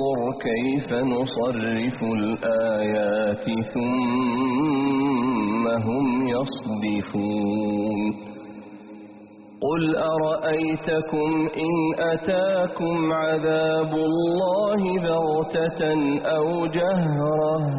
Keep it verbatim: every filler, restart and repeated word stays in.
انظر كيف نصرف الآيات ثم هم يصدفون قل أرأيتكم إن أتاكم عذاب الله بغتة أو جهرة